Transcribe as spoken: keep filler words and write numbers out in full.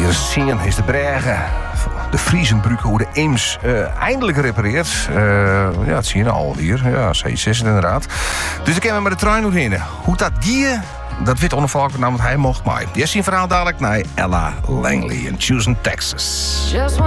De scene is de Brege. De Friesenbrücke, hoe de Eems uh, eindelijk repareert. Uh, ja, dat zie je al hier. Ja, C zes inderdaad. Dus ik heb hem met de trein nog in. Hoe dat die, dat weet onafhankelijk, want hij mocht mij. Jij ziet een verhaal dadelijk naar Ella Langley in Houston, Texas.